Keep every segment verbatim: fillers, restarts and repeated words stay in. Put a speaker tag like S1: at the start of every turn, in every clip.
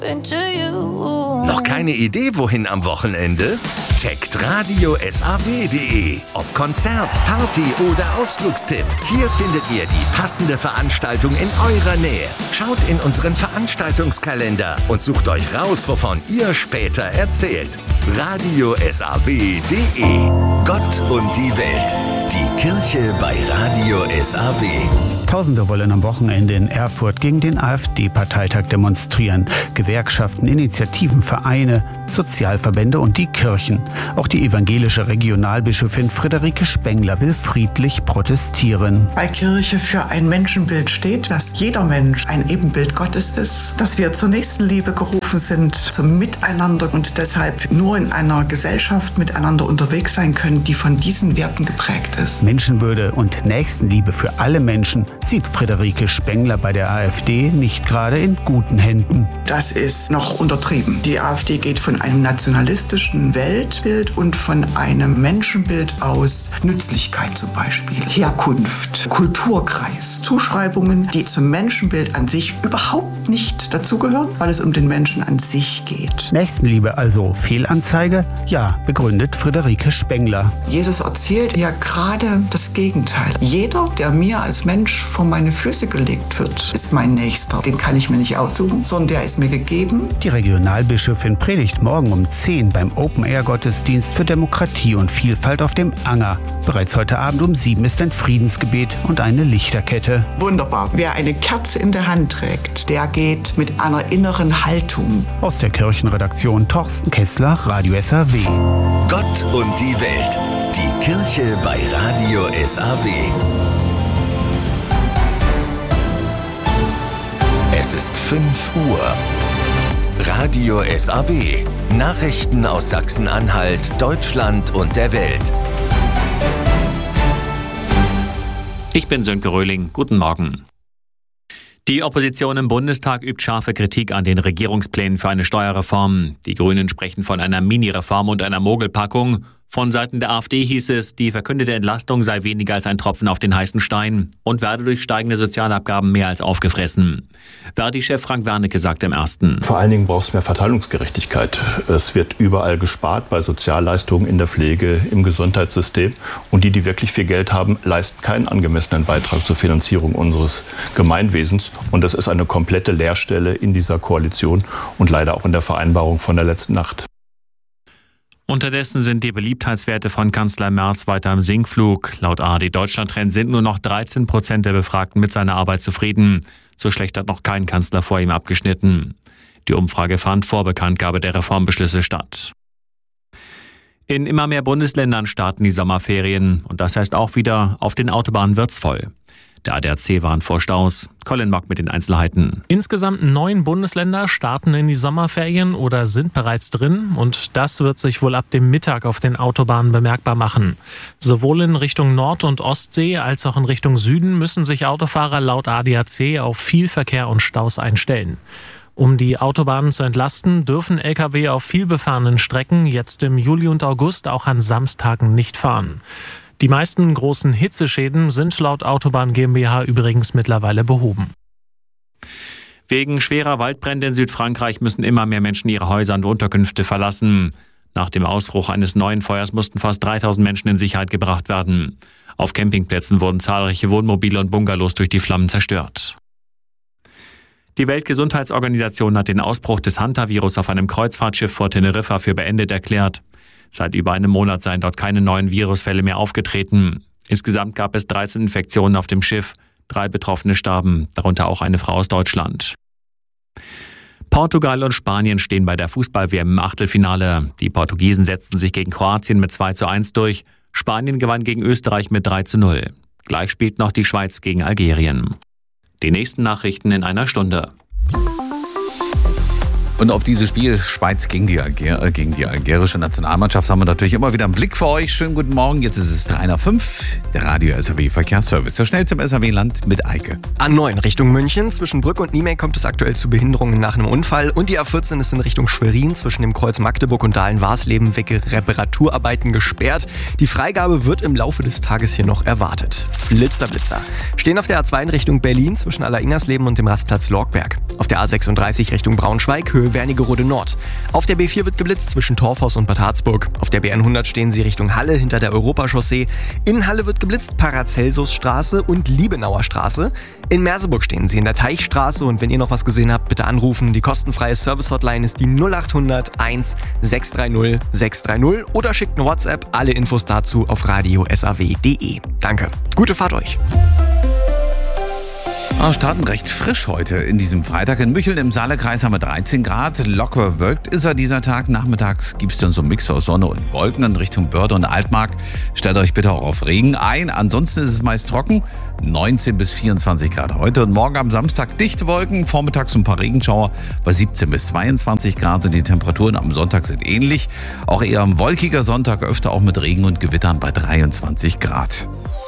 S1: Noch keine Idee, wohin am Wochenende? Checkt radio s a w punkt d e. Ob Konzert, Party oder Ausflugstipp. Hier findet ihr die passende Veranstaltung in eurer Nähe. Schaut in unseren Veranstaltungskalender und sucht euch raus, wovon ihr später erzählt. radio s a w punkt d e. Gott und die Welt. Die Kirche bei Radio S A W.
S2: Tausende wollen am Wochenende in Erfurt gegen den AfD-Parteitag demonstrieren. Gewerkschaften, Initiativen, Vereine, Sozialverbände und die Kirchen. Auch die evangelische Regionalbischöfin Friederike Spengler will friedlich protestieren.
S3: Weil Kirche für ein Menschenbild steht, dass jeder Mensch ein Ebenbild Gottes ist, dass wir zur Nächstenliebe gerufen sind, zum Miteinander und deshalb nur in einer Gesellschaft miteinander unterwegs sein können, die von diesen Werten geprägt ist.
S2: Menschenwürde und Nächstenliebe für alle Menschen sieht Friederike Spengler bei der AfD nicht gerade in guten Händen.
S3: Das ist noch untertrieben. Die AfD geht von einem nationalistischen Weltbild und von einem Menschenbild aus Nützlichkeit zum Beispiel, Herkunft, Kulturkreis, Zuschreibungen, die zum Menschenbild an sich überhaupt nicht dazugehören, weil es um den Menschen an sich geht.
S2: Nächstenliebe also Fehlanzeige? Ja, begründet Friederike Spengler.
S3: Jesus erzählt ja gerade das Gegenteil. Jeder, der mir als Mensch vor meine Füße gelegt wird, ist mein Nächster. Den kann ich mir nicht aussuchen, sondern der ist mir gegeben.
S2: Die Regionalbischöfin predigt morgen um zehn beim Open-Air-Gottesdienst für Demokratie und Vielfalt auf dem Anger. Bereits heute Abend um sieben ist ein Friedensgebet und eine Lichterkette.
S3: Wunderbar. Wer eine Kerze in der Hand trägt, der geht mit einer inneren Haltung.
S2: Aus der Kirchenredaktion Thorsten Kessler, Radio S A W.
S1: Gott und die Welt. Die Kirche bei Radio S A W. Es ist fünf Uhr. Radio S A W. Nachrichten aus Sachsen-Anhalt, Deutschland und der Welt.
S4: Ich bin Sönke Röhling. Guten Morgen. Die Opposition im Bundestag übt scharfe Kritik an den Regierungsplänen für eine Steuerreform. Die Grünen sprechen von einer Mini-Reform und einer Mogelpackung. Von Seiten der AfD hieß es, die verkündete Entlastung sei weniger als ein Tropfen auf den heißen Stein und werde durch steigende Sozialabgaben mehr als aufgefressen. Verdi-Chef Frank Wernicke sagte im Ersten.
S5: Vor allen Dingen braucht es mehr Verteilungsgerechtigkeit. Es wird überall gespart, bei Sozialleistungen, in der Pflege, im Gesundheitssystem. Und die, die wirklich viel Geld haben, leisten keinen angemessenen Beitrag zur Finanzierung unseres Gemeinwesens. Und das ist eine komplette Leerstelle in dieser Koalition und leider auch in der Vereinbarung von der letzten Nacht.
S4: Unterdessen sind die Beliebtheitswerte von Kanzler Merz weiter im Sinkflug. Laut A R D Deutschland-Trend sind nur noch dreizehn Prozent der Befragten mit seiner Arbeit zufrieden. So schlecht hat noch kein Kanzler vor ihm abgeschnitten. Die Umfrage fand vor Bekanntgabe der Reformbeschlüsse statt. In immer mehr Bundesländern starten die Sommerferien. Und das heißt auch wieder, auf den Autobahnen wird's voll. Der A D A C warnt vor Staus. Colin Mock mit den Einzelheiten.
S6: Insgesamt neun Bundesländer starten in die Sommerferien oder sind bereits drin. Und das wird sich wohl ab dem Mittag auf den Autobahnen bemerkbar machen. Sowohl in Richtung Nord- und Ostsee als auch in Richtung Süden müssen sich Autofahrer laut A D A C auf viel Verkehr und Staus einstellen. Um die Autobahnen zu entlasten, dürfen L K W auf vielbefahrenen Strecken jetzt im Juli und August auch an Samstagen nicht fahren. Die meisten großen Hitzeschäden sind laut Autobahn GmbH übrigens mittlerweile behoben.
S4: Wegen schwerer Waldbrände in Südfrankreich müssen immer mehr Menschen ihre Häuser und Unterkünfte verlassen. Nach dem Ausbruch eines neuen Feuers mussten fast dreitausend Menschen in Sicherheit gebracht werden. Auf Campingplätzen wurden zahlreiche Wohnmobile und Bungalows durch die Flammen zerstört. Die Weltgesundheitsorganisation hat den Ausbruch des Hantavirus auf einem Kreuzfahrtschiff vor Teneriffa für beendet erklärt. Seit über einem Monat seien dort keine neuen Virusfälle mehr aufgetreten. Insgesamt gab es dreizehn Infektionen auf dem Schiff. Drei Betroffene starben, darunter auch eine Frau aus Deutschland. Portugal und Spanien stehen bei der Fußball-W M im Achtelfinale. Die Portugiesen setzten sich gegen Kroatien mit zwei zu eins durch. Spanien gewann gegen Österreich mit drei zu null. Gleich spielt noch die Schweiz gegen Algerien. Die nächsten Nachrichten in einer Stunde.
S7: Und auf dieses Spiel Schweiz gegen die, Alger- gegen die algerische Nationalmannschaft haben wir natürlich immer wieder einen Blick für euch. Schönen guten Morgen, jetzt ist es drei nach fünf, der Radio S A W Verkehrsservice. So schnell zum S A W-Land mit Eike.
S8: A neun Richtung München, zwischen Brück und Niemey kommt es aktuell zu Behinderungen nach einem Unfall. Und die A vierzehn ist in Richtung Schwerin, zwischen dem Kreuz Magdeburg und Dahlen-Warsleben wegen Reparaturarbeiten gesperrt. Die Freigabe wird im Laufe des Tages hier noch erwartet. Blitzer, Blitzer. Stehen auf der A zwei in Richtung Berlin zwischen Aller-Ingersleben und dem Rastplatz Lorgberg. Auf der A sechsunddreißig Richtung Braunschweig, Höhe Wernigerode Nord. Auf der B vier wird geblitzt zwischen Torfhaus und Bad Harzburg. Auf der B hundert stehen Sie Richtung Halle hinter der Europachaussee. In Halle wird geblitzt Paracelsusstraße und Liebenauer Straße. In Merseburg stehen Sie in der Teichstraße und wenn ihr noch was gesehen habt, bitte anrufen. Die kostenfreie Service-Hotline ist die null acht hundert eins sechs drei null sechs drei null oder schickt eine WhatsApp. Alle Infos dazu auf radio s a w punkt d e. Danke. Gute Fahrt euch.
S7: Wir starten recht frisch heute in diesem Freitag. In Mücheln im Saale-Kreis haben wir dreizehn Grad. Locker wirkt ist er dieser Tag. Nachmittags gibt es dann so einen Mix aus Sonne und Wolken in Richtung Börde und Altmark. Stellt euch bitte auch auf Regen ein. Ansonsten ist es meist trocken. neunzehn bis vierundzwanzig Grad heute und morgen am Samstag dichte Wolken. Vormittags ein paar Regenschauer bei siebzehn bis zweiundzwanzig Grad. Und die Temperaturen am Sonntag sind ähnlich. Auch eher ein wolkiger Sonntag, öfter auch mit Regen und Gewittern bei dreiundzwanzig Grad.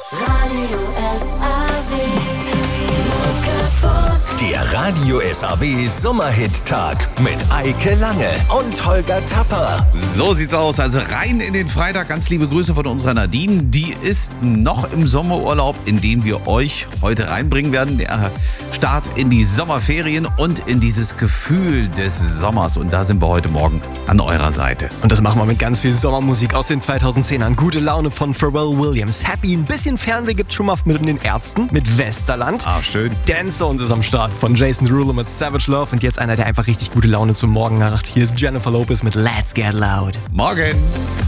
S1: Der Radio S A W Sommerhit-Tag mit Eike Lange und Holger Tapper.
S7: So sieht's aus. Also rein in den Freitag. Ganz liebe Grüße von unserer Nadine. Die ist noch im Sommerurlaub, in den wir euch heute reinbringen werden. Der Start in die Sommerferien und in dieses Gefühl des Sommers. Und da sind wir heute Morgen an eurer Seite.
S8: Und das machen wir mit ganz viel Sommermusik aus den zweitausendzehnern. Gute Laune von Pharrell Williams. Happy, ein bisschen Fernweh gibt's schon mal mit den Ärzten, mit Westerland.
S7: Ah, schön.
S8: Dance-Sound ist am Start von Jason Derulo mit Savage Love. Und jetzt einer, der einfach richtig gute Laune zum Morgen macht. Hier ist Jennifer Lopez mit Let's Get Loud.
S7: Morgen.